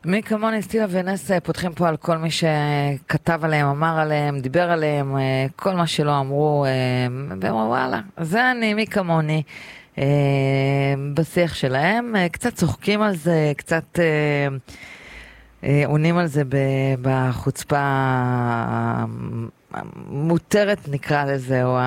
מי כמוני, סטילה ונס פותחים פה על כל מי שכתב עליהם, אמר עליהם, דיבר עליהם, כל מה שלא אמרו, ואמרו וואלה, זה אני, מי כמוני, בשיח שלהם, קצת צוחקים על זה, קצת עונים על זה בחוצפה המותרת נקרא לזה, או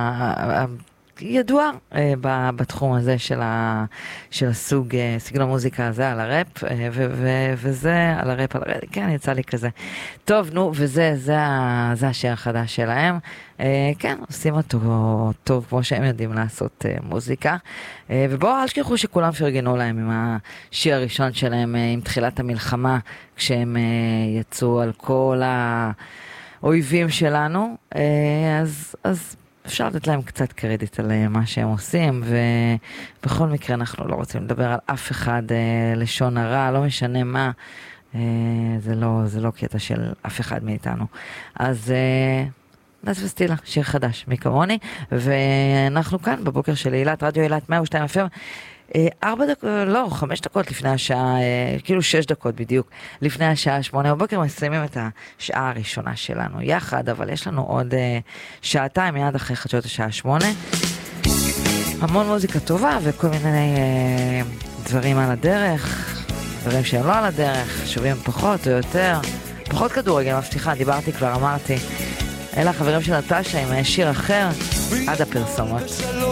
ידוע בתחום הזה של הסוג, סגנון מוזיקה הזה על הראפ, וזה על הראפ, כן, יצא לי כזה. טוב, נו, זה השיר החדש שלהם. כן, עושים אותו טוב, כמו שהם יודעים לעשות מוזיקה. ובואו, אל תשכחו שכולם פרגנו להם עם השיר הראשון שלהם, עם תחילת המלחמה, כשהם יצאו על כל האויבים שלנו. אז אפשר לתת להם קצת קרדיט על מה שהם עושים, ובכל מקרה אנחנו לא רוצים לדבר על אף אחד לשון הרע, לא משנה מה, זה לא קטע של אף אחד מאיתנו. אז נס וסטילה, שיר חדש, מי כמוני, ואנחנו כאן בבוקר של אילת, רדיו אילת 102 FM, 5 דקות לפני השעה, כאילו 6 דקות בדיוק, לפני השעה 8 בבוקר, מסיימים את השעה הראשונה שלנו יחד, אבל יש לנו עוד שעתיים מיד אחרי חדשות השעה 8. המון מוזיקה טובה וכל מיני דברים על הדרך, דברים שהם לא על הדרך, חשובים פחות או יותר, פחות כדורגל, מבטיחה, דיברתי כבר, אמרתי. אלה החברים של נטשה עם שיר אחר, עד הפרסומות.